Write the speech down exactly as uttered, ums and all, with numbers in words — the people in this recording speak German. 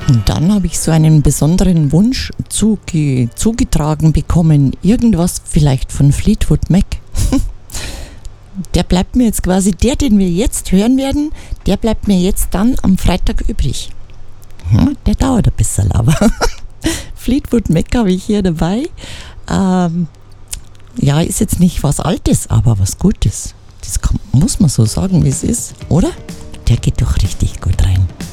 Und dann habe ich so einen besonderen Wunsch zuge- zugetragen bekommen. Irgendwas vielleicht von Fleetwood Mac. Der bleibt mir jetzt quasi, der, den wir jetzt hören werden, der bleibt mir jetzt dann am Freitag übrig. Hm, der dauert ein bisschen, aber Fleetwood Mac habe ich hier dabei. Ähm, ja, ist jetzt nicht was Altes, aber was Gutes. Das kann, muss man so sagen, wie es ist, oder? Der geht doch richtig gut rein.